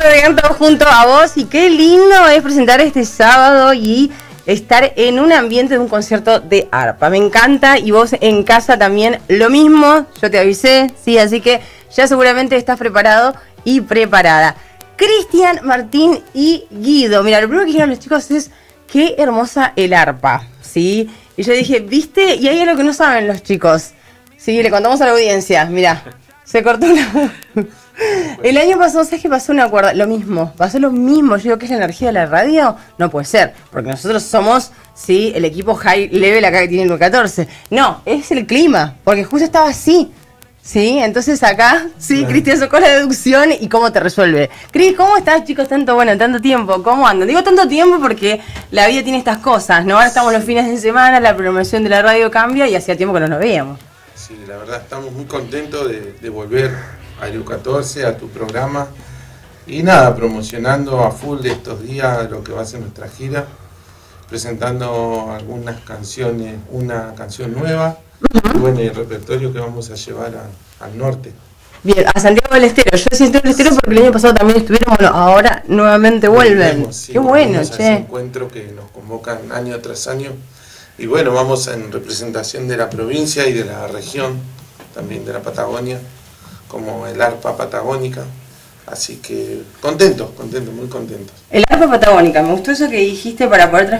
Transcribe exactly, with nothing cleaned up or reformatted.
Rodrigo junto a vos y qué lindo es presentar este sábado y estar en un ambiente de un concierto de arpa. Me encanta y vos en casa también lo mismo, yo te avisé, sí, así que ya seguramente estás preparado y preparada. Cristian, Martín y Guido. Mira, lo primero que dijeron los chicos es qué hermosa el arpa, ¿sí? Y yo dije, ¿viste? Y hay algo que no saben los chicos. Sí, le contamos a la audiencia, mira, se cortó una... El año pasado, ¿sabes qué pasó? Una cuerda, lo mismo, pasó lo mismo. Yo digo, ¿qué es la energía de la radio? No puede ser, porque nosotros somos, sí, el equipo high level acá que tiene el catorce. No, es el clima, porque justo estaba así. Sí, entonces acá, sí, Cristian sacó la deducción y cómo te resuelve. Cris, ¿cómo estás, chicos? Tanto, bueno, tanto tiempo, ¿cómo andan? Digo tanto tiempo porque la vida tiene estas cosas, ¿no? Ahora estamos los fines de semana, la programación de la radio cambia y hacía tiempo que no nos veíamos. Sí, la verdad estamos muy contentos de, de volver a Aereo catorce, a tu programa. Y nada, promocionando a full de estos días lo que va a ser nuestra gira, presentando algunas canciones, una canción nueva. Y bueno, el repertorio que vamos a llevar a, al norte. Bien, a Santiago del Estero. Yo decía Santiago del Estero porque el año pasado también estuvieron, bueno, ahora nuevamente vuelven. Volvemos, sí, qué bueno, che. che. Ese encuentro que nos convocan año tras año. Y bueno, vamos en representación de la provincia y de la región, también de la Patagonia, como el arpa patagónica. Así que contentos, contentos, muy contentos. El arpa patagónica, me gustó eso que dijiste para poder